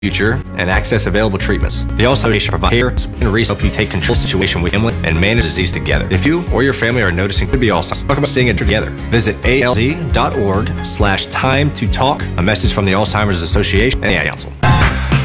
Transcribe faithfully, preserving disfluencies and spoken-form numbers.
future and access available treatments. The Alzheimer's Foundation provides care and research to help you take control of the situation with family and manage disease together. If you or your family are noticing could be Alzheimer's, talk about seeing it together. Visit A L Z dot org slash time to talk. A message from the Alzheimer's Association and the Ad Council.